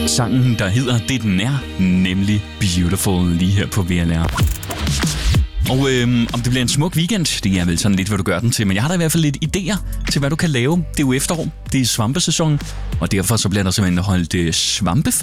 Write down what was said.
sangen, der hedder Det den er, nemlig Beautiful, lige her på VLR. Og om det bliver en smuk weekend, det er vel sådan lidt, hvad du gør den til. Men jeg har da i hvert fald lidt idéer til, hvad du kan lave. Det er jo efterår, det er svampesæson, og derfor så bliver der simpelthen holdt svampefest.